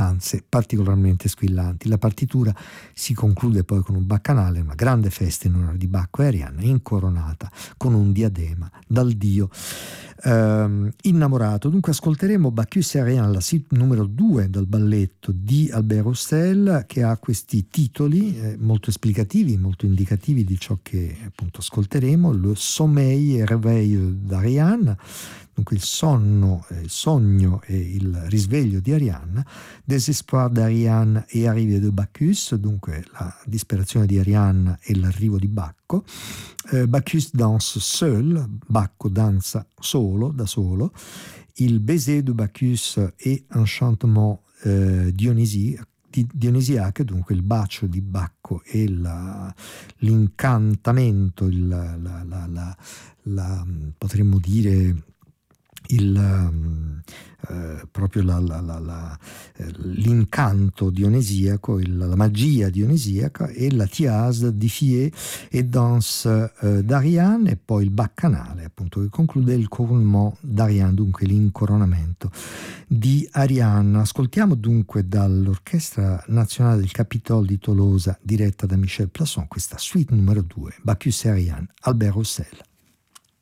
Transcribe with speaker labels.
Speaker 1: danze particolarmente squillanti. La partitura si conclude poi con un baccanale, una grande festa in onore di Bacco e Arianna, incoronata con un diadema dal dio innamorato. Dunque ascolteremo Bacchus e Ariane, la suite numero 2 del balletto di Albert Roussel, che ha questi titoli molto esplicativi, molto indicativi di ciò che appunto ascolteremo: Le sommeil et réveil d'Ariane, dunque il sonno, il sogno e il risveglio di Ariane, Désespoir d'Ariane et arrivée de Bacchus, dunque la disperazione di Ariane e l'arrivo di Bacco. Bacchus danse seul, Bacco danza solo, da solo. Il baiser de Bacchus et enchantement dionisiaque, dunque il bacio di Bacco e l'incantamento, potremmo dire proprio l'incanto dionisiaco, la magia dionisiaca, e la Thiase di Fier e Danse d'Ariane, e poi il baccanale appunto che conclude il couronnement d'Ariane, dunque l'incoronamento di Ariane. Ascoltiamo dunque dall'Orchestra Nazionale del Capitole di Tolosa, diretta da Michel Plasson, questa suite numero 2, Bacchus et Ariane, Albert Roussel.